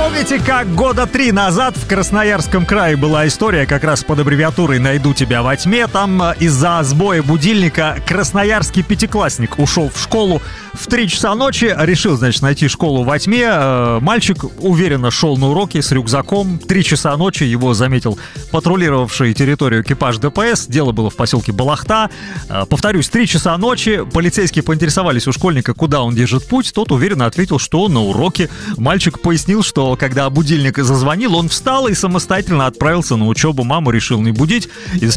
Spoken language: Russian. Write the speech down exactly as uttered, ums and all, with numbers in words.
Помните, как года три назад в Красноярском крае была история как раз под аббревиатурой «Найду тебя во тьме». Там из-за сбоя будильника красноярский пятиклассник ушел в школу в три часа ночи, решил, значит, найти школу во тьме. Мальчик уверенно шел на уроки с рюкзаком. Три часа ночи его заметил патрулировавший территорию экипаж ДПС. Дело было в поселке Балахта. Повторюсь, три часа ночи. Полицейские поинтересовались у школьника, куда он держит путь. Тот уверенно ответил, что на уроке. Мальчик пояснил, что когда будильник зазвонил, он встал и самостоятельно отправился на учебу. Маму решил не будить. Из